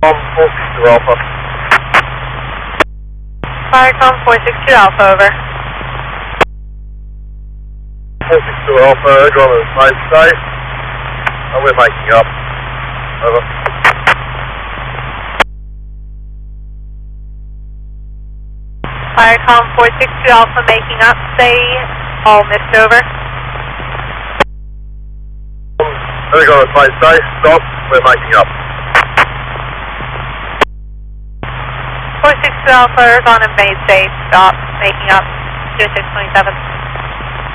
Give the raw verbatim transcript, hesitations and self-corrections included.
Um, four six two Alpha. Firecom four six two Alpha, over. four six two Alpha, go on the side state. And we're making up. Over. Firecom four six two Alpha making up, say all missed, over. We're going to side state, stop, we're making up. four six two Alpha is on a main stage, stop, making up, two six twenty-seven.